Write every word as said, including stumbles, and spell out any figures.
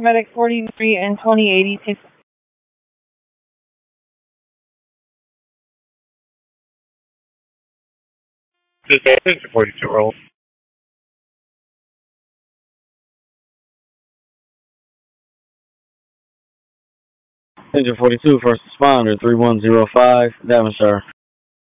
Medic forty-three and twenty eighty-six. Engine forty-two, roll. Engine forty-two, first responder, three one zero five, Devonshire.